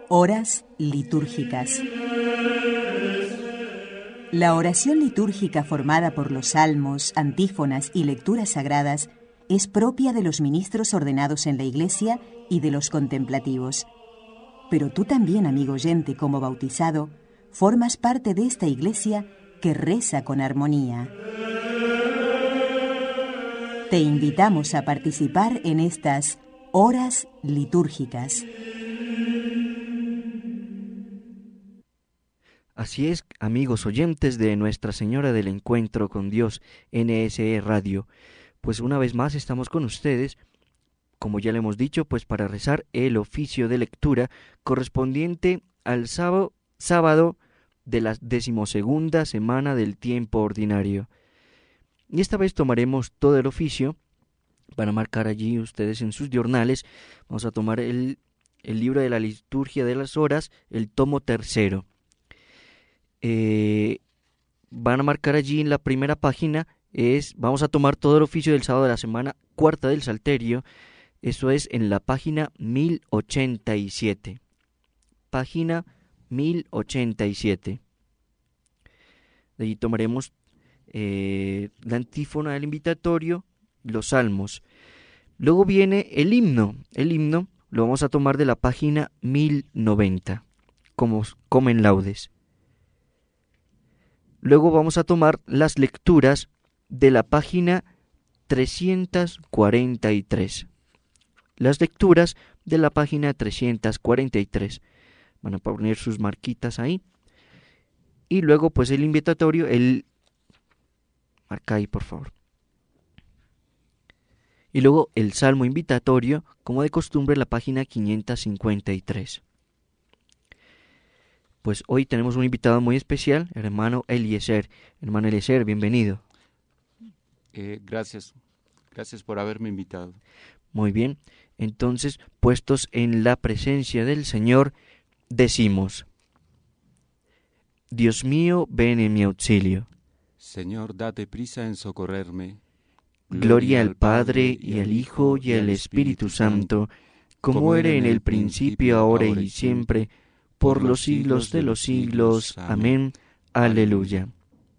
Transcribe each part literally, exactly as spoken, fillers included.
Horas litúrgicas. La oración litúrgica formada por los salmos, antífonas y lecturas sagradas es propia de los ministros ordenados en la Iglesia y de los contemplativos. Pero tú también, amigo oyente, como bautizado, formas parte de esta Iglesia que reza con armonía. Te invitamos a participar en estas horas litúrgicas. Así es, amigos oyentes de Nuestra Señora del Encuentro con Dios, N S E Radio. Pues una vez más estamos con ustedes, como ya le hemos dicho, pues para rezar el oficio de lectura correspondiente al sábado, sábado de la decimosegunda semana del tiempo ordinario. Y esta vez tomaremos todo el oficio, para marcar allí ustedes en sus jornales. Vamos a tomar el, el libro de la liturgia de las horas, el tomo tercero. Eh, van a marcar allí en la primera página, es, vamos a tomar todo el oficio del sábado de la semana cuarta del Salterio. Eso es en la página mil ochenta y siete. Página mil ochenta y siete. De allí tomaremos eh, la antífona del invitatorio, los salmos. Luego viene el himno. El himno lo vamos a tomar de la página mil noventa, como comen laudes. Luego vamos a tomar las lecturas de la página trescientos cuarenta y tres. Las lecturas de la página trescientos cuarenta y tres. Van a poner sus marquitas ahí. Y luego pues el invitatorio, el... Marca ahí, por favor. Y luego el salmo invitatorio, como de costumbre, la página quinientos cincuenta y tres. Pues hoy tenemos un invitado muy especial, el hermano Eliezer. Hermano Eliezer, bienvenido. Eh, gracias, gracias por haberme invitado. Muy bien, entonces, puestos en la presencia del Señor, decimos: Dios mío, ven en mi auxilio. Señor, date prisa en socorrerme. Gloria al Padre, y al Hijo, y al Espíritu Santo, como era en el principio, ahora y siempre, por los siglos de los siglos. Amén. Aleluya.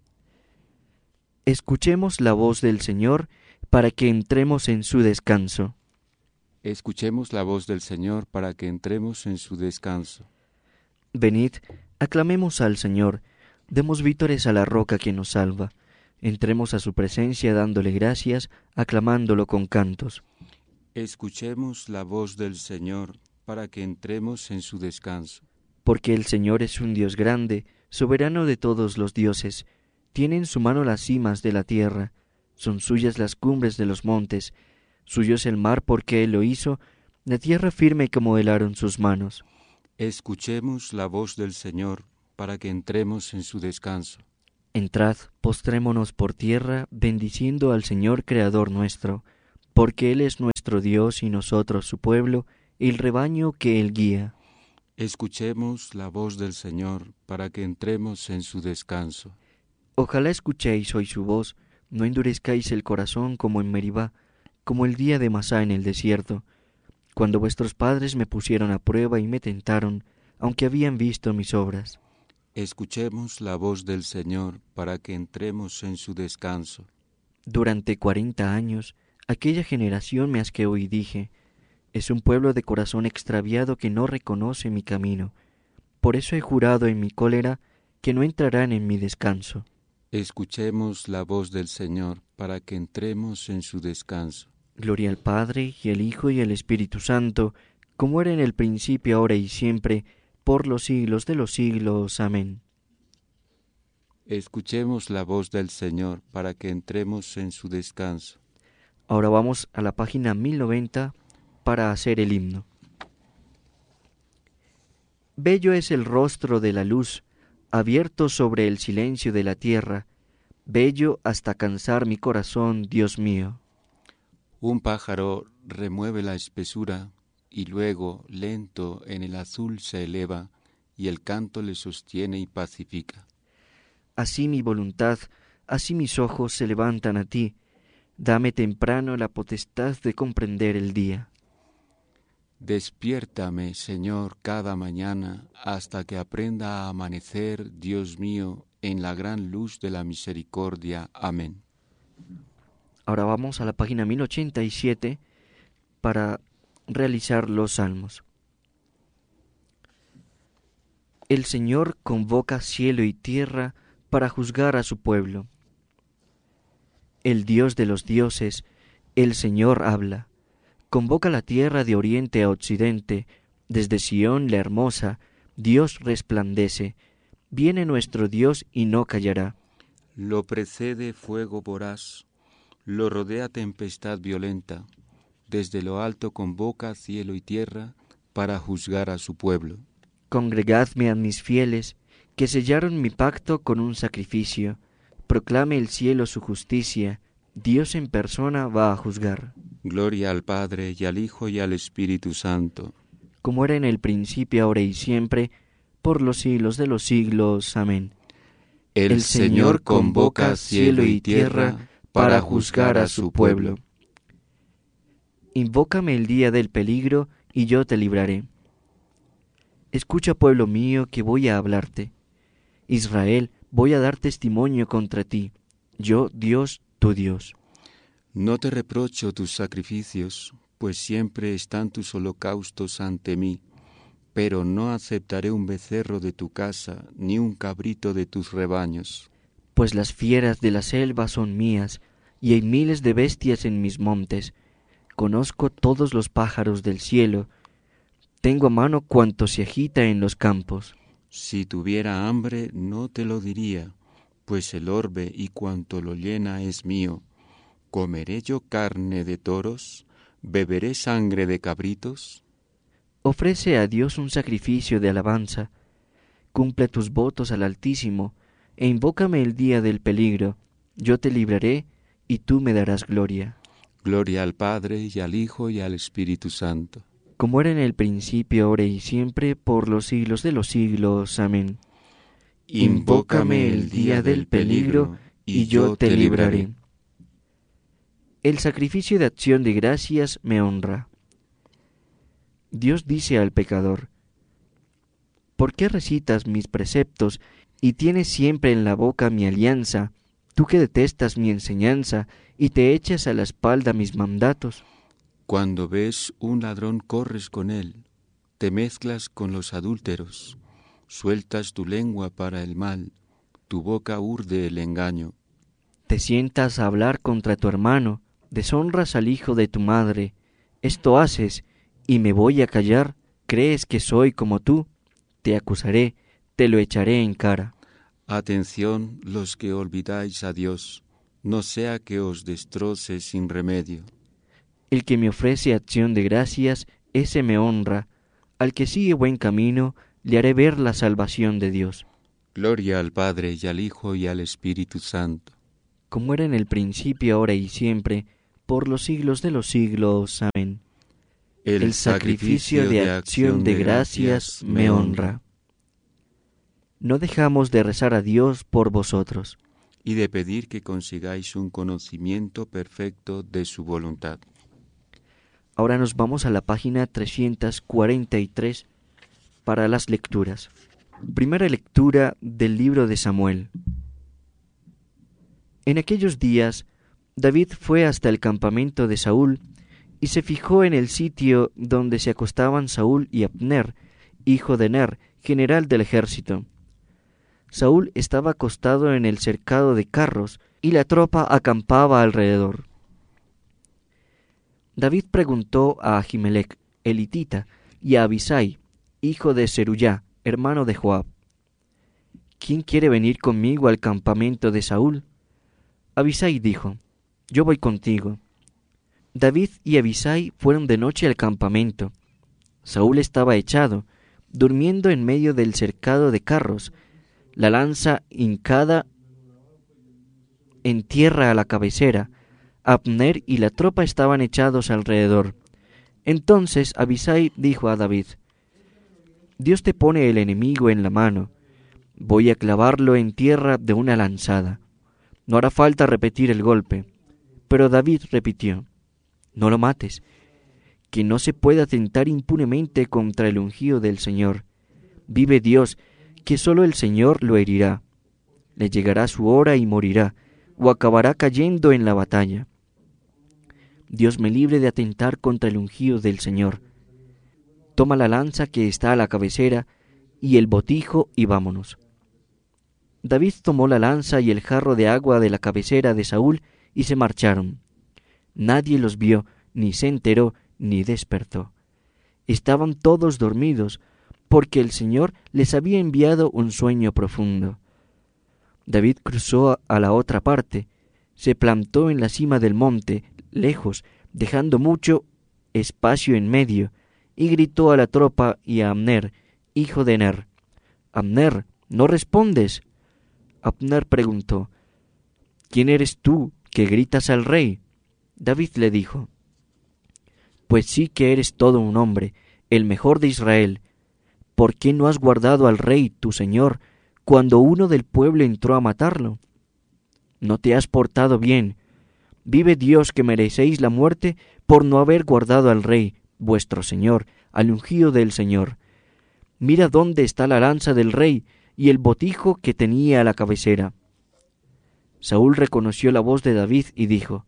Escuchemos la voz del Señor para que entremos en su descanso. Escuchemos la voz del Señor para que entremos en su descanso. Venid, aclamemos al Señor, demos vítores a la roca que nos salva. Entremos a su presencia dándole gracias, aclamándolo con cantos. Escuchemos la voz del Señor para que entremos en su descanso. Porque el Señor es un Dios grande, soberano de todos los dioses. Tiene en su mano las cimas de la tierra, son suyas las cumbres de los montes. Suyo es el mar porque Él lo hizo, la tierra firme como helaron sus manos. Escuchemos la voz del Señor para que entremos en su descanso. Entrad, postrémonos por tierra, bendiciendo al Señor Creador nuestro, porque Él es nuestro Dios y nosotros su pueblo, el rebaño que Él guía. Escuchemos la voz del Señor para que entremos en su descanso. Ojalá escuchéis hoy su voz, no endurezcáis el corazón como en Meribá, como el día de Masá en el desierto, cuando vuestros padres me pusieron a prueba y me tentaron, aunque habían visto mis obras. Escuchemos la voz del Señor para que entremos en su descanso. Durante cuarenta años, aquella generación me asqueó y dije: es un pueblo de corazón extraviado que no reconoce mi camino. Por eso he jurado en mi cólera que no entrarán en mi descanso. Escuchemos la voz del Señor para que entremos en su descanso. Gloria al Padre, y al Hijo, y al Espíritu Santo, como era en el principio, ahora y siempre, por los siglos de los siglos. Amén. Escuchemos la voz del Señor para que entremos en su descanso. Ahora vamos a la página mil noventa para hacer el himno. Bello es el rostro de la luz, abierto sobre el silencio de la tierra, bello hasta cansar mi corazón, Dios mío. Un pájaro remueve la espesura y luego, lento, en el azul se eleva y el canto le sostiene y pacifica. Así mi voluntad, así mis ojos se levantan a ti, dame temprano la potestad de comprender el día. Despiértame, Señor, cada mañana, hasta que aprenda a amanecer, Dios mío, en la gran luz de la misericordia. Amén. Ahora vamos a la página mil ochenta y siete para realizar los salmos. El Señor convoca cielo y tierra para juzgar a su pueblo. El Dios de los dioses, el Señor habla. Convoca la tierra de oriente a occidente, desde Sión la hermosa, Dios resplandece. Viene nuestro Dios y no callará. Lo precede fuego voraz, lo rodea tempestad violenta. Desde lo alto convoca cielo y tierra para juzgar a su pueblo. Congregadme a mis fieles, que sellaron mi pacto con un sacrificio. Proclame el cielo su justicia, Dios en persona va a juzgar. Gloria al Padre, y al Hijo, y al Espíritu Santo. Como era en el principio, ahora y siempre, por los siglos de los siglos. Amén. El, el Señor convoca cielo y tierra para juzgar a su pueblo. Invócame el día del peligro, y yo te libraré. Escucha, pueblo mío, que voy a hablarte. Israel, voy a dar testimonio contra ti. Yo, Dios, tu Dios. No te reprocho tus sacrificios, pues siempre están tus holocaustos ante mí, pero no aceptaré un becerro de tu casa, ni un cabrito de tus rebaños. Pues las fieras de la selva son mías, y hay miles de bestias en mis montes. Conozco todos los pájaros del cielo, tengo a mano cuanto se agita en los campos. Si tuviera hambre no te lo diría, pues el orbe y cuanto lo llena es mío. ¿Comeré yo carne de toros? ¿Beberé sangre de cabritos? Ofrece a Dios un sacrificio de alabanza. Cumple tus votos al Altísimo, e invócame el día del peligro. Yo te libraré, y tú me darás gloria. Gloria al Padre, y al Hijo, y al Espíritu Santo. Como era en el principio, ahora y siempre, por los siglos de los siglos. Amén. Invócame el día del peligro, y yo te libraré. El sacrificio de acción de gracias me honra. Dios dice al pecador: ¿por qué recitas mis preceptos y tienes siempre en la boca mi alianza, tú que detestas mi enseñanza y te echas a la espalda mis mandatos? Cuando ves un ladrón corres con él, te mezclas con los adúlteros, sueltas tu lengua para el mal, tu boca urde el engaño. Te sientas a hablar contra tu hermano, deshonras al hijo de tu madre. Esto haces, y me voy a callar. ¿Crees que soy como tú? Te acusaré, te lo echaré en cara. Atención los que olvidáis a Dios, no sea que os destroce sin remedio. El que me ofrece acción de gracias, ese me honra. Al que sigue buen camino, le haré ver la salvación de Dios. Gloria al Padre, y al Hijo, y al Espíritu Santo. Como era en el principio, ahora y siempre, por los siglos de los siglos. Amén. El, el sacrificio de acción de gracias me honra. No dejamos de rezar a Dios por vosotros. Y de pedir que consigáis un conocimiento perfecto de su voluntad. Ahora nos vamos a la página trescientos cuarenta y tres para las lecturas. Primera lectura del libro de Samuel. En aquellos días, David fue hasta el campamento de Saúl y se fijó en el sitio donde se acostaban Saúl y Abner, hijo de Ner, general del ejército. Saúl estaba acostado en el cercado de carros y la tropa acampaba alrededor. David preguntó a Ahimelech, el hitita, y a Abisai, hijo de Zeruyá, hermano de Joab: ¿quién quiere venir conmigo al campamento de Saúl? Abisai dijo: yo voy contigo. David y Abisai fueron de noche al campamento. Saúl estaba echado, durmiendo en medio del cercado de carros, la lanza hincada en tierra a la cabecera. Abner y la tropa estaban echados alrededor. Entonces Abisai dijo a David: Dios te pone el enemigo en la mano. Voy a clavarlo en tierra de una lanzada. No hará falta repetir el golpe. Pero David repitió: no lo mates. que no se pueda atentar impunemente contra el ungido del Señor. Vive Dios, que sólo el Señor lo herirá. Le llegará su hora y morirá, o acabará cayendo en la batalla. Dios me libre de atentar contra el ungido del Señor. Toma la lanza que está a la cabecera y el botijo y vámonos. David tomó la lanza y el jarro de agua de la cabecera de Saúl y se marcharon. Nadie los vio, ni se enteró, ni despertó. Estaban todos dormidos, porque el Señor les había enviado un sueño profundo. David cruzó a la otra parte, se plantó en la cima del monte, lejos, dejando mucho espacio en medio, y gritó a la tropa y a Abner, hijo de Ner: Abner, ¿no respondes? Abner preguntó: ¿Quién eres tú que gritas al rey? David le dijo: Pues sí que eres todo un hombre, el mejor de Israel. ¿Por qué no has guardado al rey, tu señor, cuando uno del pueblo entró a matarlo? No te has portado bien. Vive Dios que merecéis la muerte por no haber guardado al rey, vuestro señor, al ungido del Señor. Mira dónde está la lanza del rey y el botijo que tenía a la cabecera. Saúl reconoció la voz de David y dijo: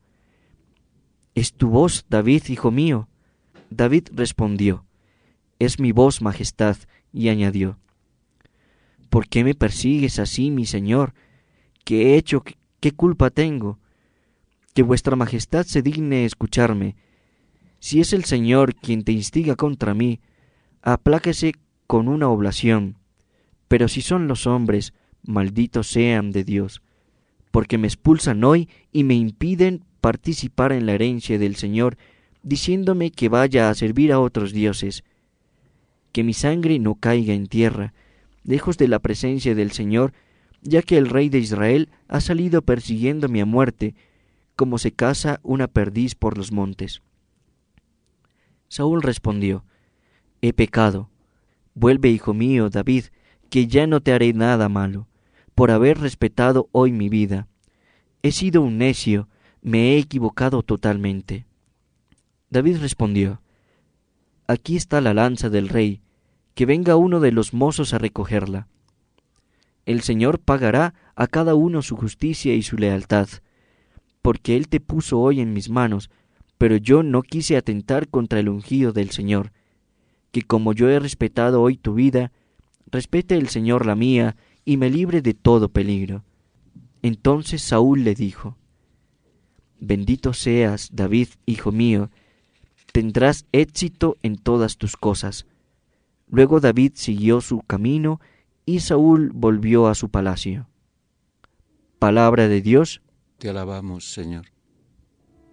¿Es tu voz, David, hijo mío? David respondió: Es mi voz, majestad, y añadió: ¿Por qué me persigues así, mi señor? ¿Qué he hecho? ¿Qué culpa tengo? Que vuestra majestad se digne escucharme. Si es el Señor quien te instiga contra mí, apláquese con una oblación. Pero si son los hombres, malditos sean de Dios, porque me expulsan hoy y me impiden participar en la herencia del Señor, diciéndome que vaya a servir a otros dioses. Que mi sangre no caiga en tierra, lejos de la presencia del Señor, ya que el rey de Israel ha salido persiguiéndome a muerte, como se caza una perdiz por los montes. Saúl respondió: He pecado. Vuelve, hijo mío, David, que ya no te haré nada malo, por haber respetado hoy mi vida. He sido un necio, me he equivocado totalmente. David respondió: Aquí está la lanza del rey, que venga uno de los mozos a recogerla. El Señor pagará a cada uno su justicia y su lealtad, porque Él te puso hoy en mis manos, pero yo no quise atentar contra el ungido del Señor. Que como yo he respetado hoy tu vida, respete el Señor la mía y me libre de todo peligro. Entonces Saúl le dijo: Bendito seas, David, hijo mío, tendrás éxito en todas tus cosas. Luego David siguió su camino y Saúl volvió a su palacio. Palabra de Dios. Te alabamos, Señor.